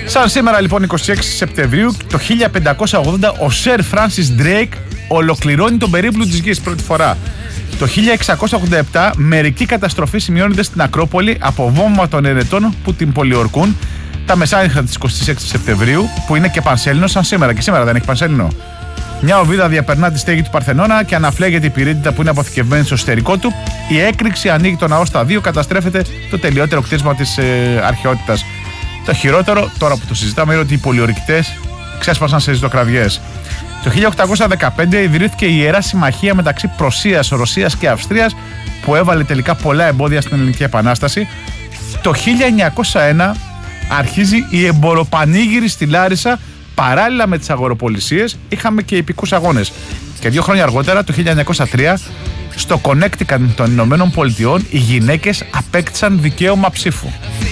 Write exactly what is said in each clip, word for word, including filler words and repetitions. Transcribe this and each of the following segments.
Σαν σήμερα λοιπόν εικοστή έκτη Σεπτεμβρίου το χίλια πεντακόσια ογδόντα ο Σερ Φράνσις Ντρέικ ολοκληρώνει τον περίπλου της γης πρώτη φορά. Το χίλια εξακόσια ογδόντα επτά μερική καταστροφή σημειώνεται στην Ακρόπολη από βόμβα των ερετών που την πολιορκούν τα μεσάνυχτα της εικοστής έκτης Σεπτεμβρίου, που είναι και πανσέλινο σαν σήμερα. Και σήμερα δεν έχει πανσέλινο. Μια οβίδα διαπερνά τη στέγη του Παρθενώνα και αναφλέγεται η πυρίτιδα που είναι αποθηκευμένη στο εσωτερικό του. Η έκρηξη ανοίγει το ναό στα δύο, καταστρέφεται το τελειότερο κτίσμα της ε, αρχαιότητας. Το χειρότερο, τώρα που το συζητάμε, είναι ότι οι πολιορκητές ξέσπασαν σε ζητοκραυγές. Το χίλια οκτακόσια δεκαπέντε ιδρύθηκε η Ιερά Συμμαχία μεταξύ Πρωσίας, Ρωσίας και Αυστρίας, που έβαλε τελικά πολλά εμπόδια στην Ελληνική Επανάσταση. Το χίλια εννιακόσια ένα αρχίζει η εμποροπανήγυρη στη Λάρισα. Παράλληλα με τις αγοροπολισίες είχαμε και ιππικούς αγώνες. Και δύο χρόνια αργότερα, το χίλια εννιακόσια τρία, στο Connecticut των Ηνωμένων Πολιτειών, οι γυναίκες απέκτησαν δικαίωμα ψήφου.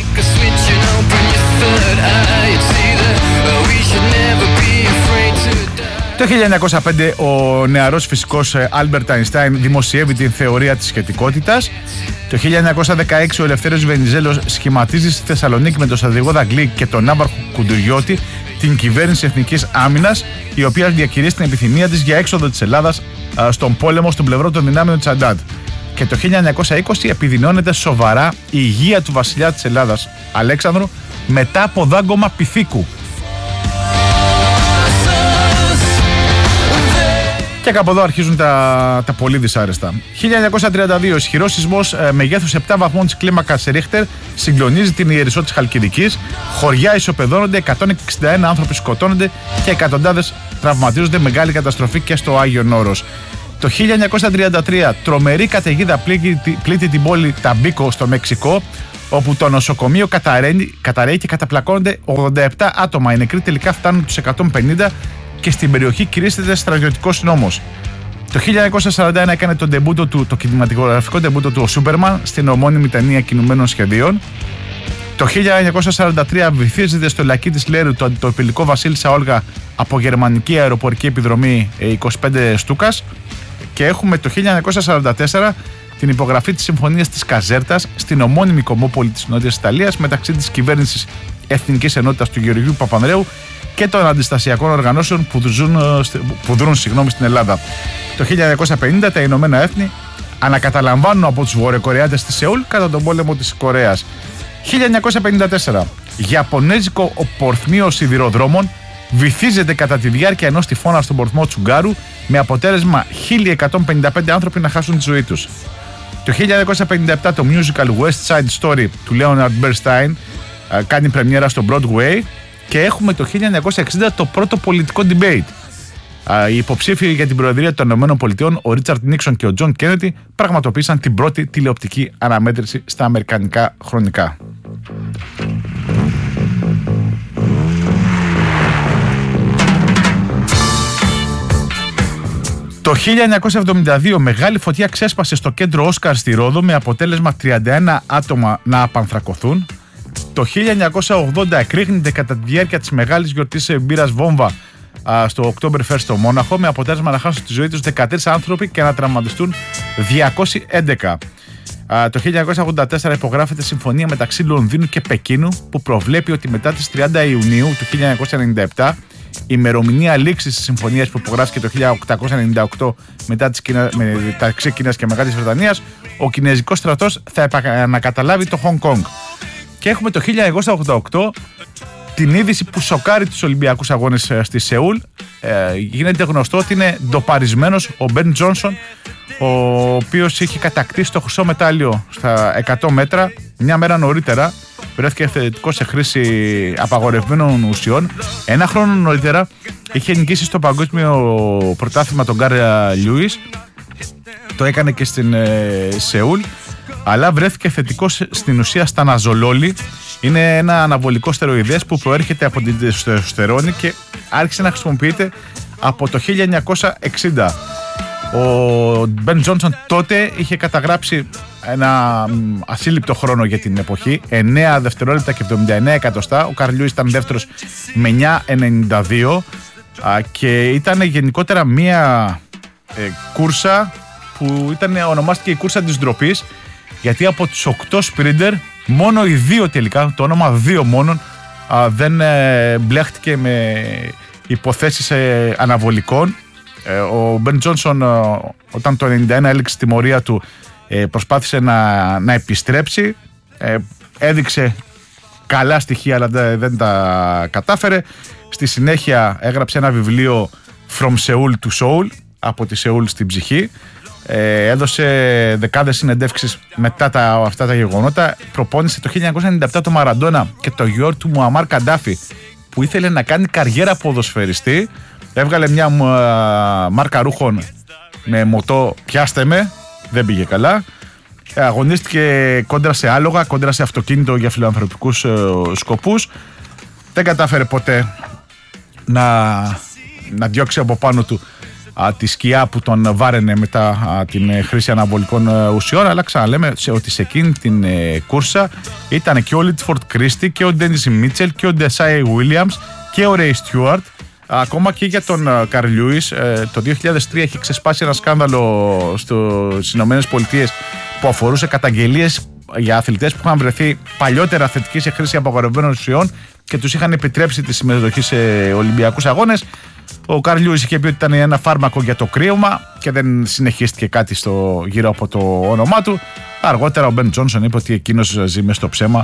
Το χίλια εννιακόσια πέντε ο νεαρός φυσικός Άλμπερτ Αϊνστάιν δημοσιεύει την θεωρία της σχετικότητας. Το χίλια εννιακόσια δεκαέξι ο Ελευθέριος Βενιζέλος σχηματίζει στη Θεσσαλονίκη με τον στρατηγό Δαγκλή και τον ναύαρχο Κουντουριώτη την κυβέρνηση Εθνικής Άμυνας, η οποία διακηρύσει την επιθυμία της για έξοδο της Ελλάδας στον πόλεμο στον πλευρό των δυνάμεων της Αντάντ. Και το χίλια εννιακόσια είκοσι επιδεινώνεται σοβαρά η υγεία του βασιλιά της Ελλάδας Αλέξανδρου μετά από δάγκωμα πυθίκου. Και κάπου εδώ αρχίζουν τα, τα πολύ δυσάρεστα. χίλια εννιακόσια τριάντα δύο ισχυρός σεισμός ε, μεγέθους επτά βαθμών της κλίμακας Ρίχτερ συγκλονίζει την Ιερισσό της Χαλκιδικής. Χωριά ισοπεδώνονται, εκατόν εξήντα ένα άνθρωποι σκοτώνονται και εκατοντάδες τραυματίζονται. Μεγάλη καταστροφή και στο Άγιον Όρος. Το χίλια εννιακόσια τριάντα τρία τρομερή καταιγίδα πλήττει, πλήττει την πόλη Ταμπίκο στο Μεξικό, όπου το νοσοκομείο καταραίει, καταραίει και καταπλακώνονται ογδόντα επτά άτομα. Οι νεκροί τελικά φτάνουν τους εκατόν πενήντα και στην περιοχή κηρύσσεται στρατιωτικός νόμος. Το χίλια εννιακόσια σαράντα ένα έκανε το, ντεμπούτο του, το κινηματογραφικό ντεμπούτο του ο Σούπερμαν στην ομώνυμη ταινία κινουμένων σχεδίων. Το χίλια εννιακόσια σαράντα τρία βυθίζεται στο λακκί της Λέρου το αντιτοπιλικό Βασίλισσα Όλγα από γερμανική αεροπορική επιδρομή είκοσι πέντε Στούκας. Και έχουμε το χίλια εννιακόσια σαράντα τέσσερα την υπογραφή της Συμφωνίας της Καζέρτας στην ομώνυμη κομμόπολη της Νότιας Ιταλίας μεταξύ της κυβέρνησης Εθνικής Ενότητας του Γεωργίου Παπανδρέου και των αντιστασιακών οργανώσεων που δρούν, που δρούν συγγνώμη, στην Ελλάδα. Το χίλια εννιακόσια πενήντα τα Ηνωμένα Έθνη ανακαταλαμβάνουν από τους Βορειοκορεάτες στη Σεούλ κατά τον πόλεμο της Κορέας. χίλια εννιακόσια πενήντα τέσσερα Ιαπωνέζικο πορθμίο σιδηροδρόμων βυθίζεται κατά τη διάρκεια ενός τυφώνα στον πορθμό Τσουγκάρου με αποτέλεσμα χίλια εκατόν πενήντα πέντε άνθρωποι να χάσουν τη ζωή τους. Το χίλια εννιακόσια πενήντα επτά το musical West Side Story του Leonard Bernstein κάνει πρεμιέρα στο Broadway. Και έχουμε το χίλια εννιακόσια εξήντα το πρώτο πολιτικό debate. Οι υποψήφοι για την Προεδρία των ΗΠΑ, ο Ρίτσαρντ Νίξον και ο Τζον Κέννεντι, πραγματοποίησαν την πρώτη τηλεοπτική αναμέτρηση στα αμερικανικά χρονικά. Το χίλια εννιακόσια εβδομήντα δύο μεγάλη φωτιά ξέσπασε στο κέντρο Όσκαρ στη Ρόδο με αποτέλεσμα τριάντα ένα άτομα να απανθρακωθούν. Το χίλια εννιακόσια ογδόντα εκρήγνεται κατά τη διάρκεια της μεγάλης γιορτής μπύρας βόμβα α, στο Oktoberfest στο Μόναχο με αποτέλεσμα να χάσουν τη ζωή τους δεκατρείς άνθρωποι και να τραυματιστούν διακόσιοι έντεκα. Α, το χίλια εννιακόσια ογδόντα τέσσερα υπογράφεται συμφωνία μεταξύ Λονδίνου και Πεκίνου που προβλέπει ότι μετά τις τριάντα Ιουνίου του χίλια εννιακόσια ενενήντα επτά, η ημερομηνία λήξης της συμφωνίας που υπογράφηκε το χίλια οκτακόσια ενενήντα οκτώ μετά τις Κίνα, μεταξύ Κίνας και Μεγάλης Βρετανίας, ο Κινέζικος στρατός θα ανακαταλάβει το Χονγκ Κονγκ. Και έχουμε το χίλια εννιακόσια ογδόντα οκτώ την είδηση που σοκάρει τους Ολυμπιακούς Αγώνες στη Σεούλ. Ε, γίνεται γνωστό ότι είναι ντοπαρισμένος ο Μπεν Τζόνσον, ο οποίος είχε κατακτήσει το χρυσό μετάλλιο στα εκατό μέτρα. Μια μέρα νωρίτερα βρέθηκε ευθετικό σε χρήση απαγορευμένων ουσιών. Ένα χρόνο νωρίτερα είχε νικήσει στο παγκόσμιο πρωτάθλημα τον Γκάρ Λιούις. Το έκανε και στην ε, Σεούλ. Αλλά βρέθηκε θετικός στην ουσία στα ναζολόλη. Είναι ένα αναβολικό στεροειδές που προέρχεται από την τεστοστερόνη και άρχισε να χρησιμοποιείται από το χίλια εννιακόσια εξήντα. Ο Μπεν Τζόνσον τότε είχε καταγράψει ένα ασύλληπτο χρόνο για την εποχή, εννέα δευτερόλεπτα και εβδομήντα εννέα εκατοστά. Ο Καρλ Λιούις ήταν δεύτερος με εννέα ενενήντα δύο και ήταν γενικότερα μία ε, κούρσα που ήταν, ονομάστηκε η κούρσα της ντροπής, γιατί από τους οκτώ σπρίντερ μόνο οι δύο τελικά, το όνομα δύο μόνον, α, δεν ε, μπλέχτηκε με υποθέσεις ε, αναβολικών. Ε, ο Μπεν Τζόνσον, όταν το ενενήντα ένα έληξε τη τιμωρία του, ε, προσπάθησε να, να επιστρέψει. Ε, έδειξε καλά στοιχεία, αλλά δεν τα κατάφερε. Στη συνέχεια έγραψε ένα βιβλίο From Seoul to Soul, από τη Σεούλ στην ψυχή. Ε, έδωσε δεκάδες συνεντεύξεις μετά τα, αυτά τα γεγονότα. Προπόνησε το χίλια εννιακόσια ενενήντα επτά το Μαραντόνα και το γιο του Μουαμάρ Καντάφη, που ήθελε να κάνει καριέρα ποδοσφαιριστή. Έβγαλε μια μάρκα ρούχων με μοτό «Πιάστε με», δεν πήγε καλά. Αγωνίστηκε κόντρα σε άλογα, κόντρα σε αυτοκίνητο για φιλανθρωπικούς ε, σκοπούς. Δεν κατάφερε ποτέ να, να διώξει από πάνω του α, τη σκιά που τον βάραινε μετά α, την χρήση αναβολικών ε, ουσιών. Αλλά ξαναλέμε σε, ότι σε εκείνη την ε, κούρσα ήταν και ο Λίτφορντ Κρίστη και ο Ντένις Μίτσελ και ο Ντεσάι Βίλιαμς και ο Ρέι Στιούαρτ. Ακόμα και για τον Καρλ Λιούις, ε, το δύο χιλιάδες τρία έχει ξεσπάσει ένα σκάνδαλο στις Ηνωμένες Πολιτείες που αφορούσε καταγγελίες για αθλητές που είχαν βρεθεί παλιότερα θετικοί σε χρήση απαγορευμένων ουσιών και τους είχαν επιτρέψει τη συμμετοχή σε Ολυμπιακούς αγώνες. Ο Καρλ Λιούις είχε πει ότι ήταν ένα φάρμακο για το κρύωμα και δεν συνεχίστηκε κάτι στο, γύρω από το όνομά του. Αργότερα ο Μπεν Τζόνσον είπε ότι εκείνος ζει μες στο ψέμα.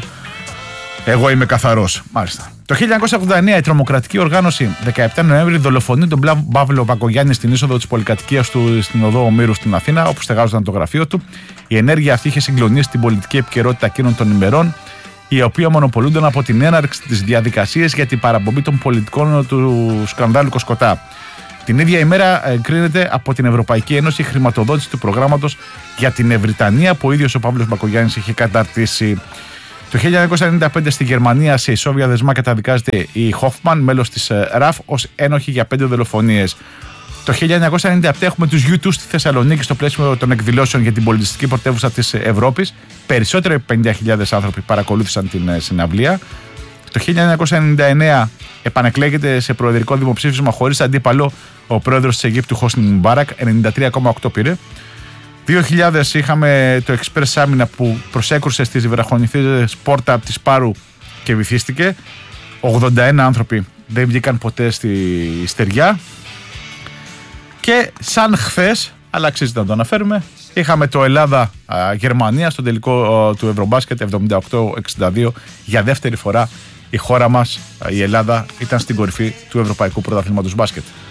Εγώ είμαι καθαρός. Μάλιστα. Το χίλια εννιακόσια ογδόντα εννέα η τρομοκρατική οργάνωση δεκαεπτά Νοέμβρη δολοφονεί τον Παύλο Μπακογιάννη στην είσοδο της πολυκατοικίας του στην οδό Ομήρου στην Αθήνα, όπου στεγάζονταν το γραφείο του. Η ενέργεια αυτή είχε συγκλονίσει την πολιτική επικαιρότητα εκείνων των ημερών, η οποία μονοπολούνταν από την έναρξη της διαδικασίας για την παραπομπή των πολιτικών του σκανδάλου Κοσκοτά. Την ίδια ημέρα κρίνεται από την Ευρωπαϊκή Ένωση η χρηματοδότηση του προγράμματος για την Ευρυτανία που ο ίδιος ο Παύλος Μπακογιάννης είχε καταρτήσει. Το χίλια εννιακόσια ενενήντα πέντε στη Γερμανία σε ισόβια δεσμά καταδικάζεται η Χόφμαν, μέλος της ΡΑΦ, ως ένοχη για πέντε δολοφονίες. Το χίλια εννιακόσια ενενήντα επτά έχουμε τους γιου τού στη Θεσσαλονίκη στο πλαίσιο των εκδηλώσεων για την πολιτιστική πρωτεύουσα της Ευρώπης. Περισσότεροι από πενήντα χιλιάδες άνθρωποι παρακολούθησαν την συναυλία. Το χίλια εννιακόσια ενενήντα εννέα επανεκλέγεται σε προεδρικό δημοψήφισμα χωρίς αντίπαλο ο πρόεδρος της Αιγύπτου Χόσνι Μουμπάρακ, ενενήντα τρία κόμμα οκτώ πήρε. δύο χιλιάδες είχαμε το Express Άμυνα που προσέκρουσε στις βραχονηθίδες πόρτα της Πάρου και βυθίστηκε. ογδόντα ένα άνθρωποι δεν βγήκαν ποτέ στη στεριά. Και σαν χθες, αλλά αξίζει να το αναφέρουμε, είχαμε το Ελλάδα-Γερμανία στο τελικό του Ευρωμπάσκετ εβδομήντα οκτώ εξήντα δύο. Για δεύτερη φορά η χώρα μας, η Ελλάδα, ήταν στην κορυφή του Ευρωπαϊκού Πρωταθλήματος Μπάσκετ.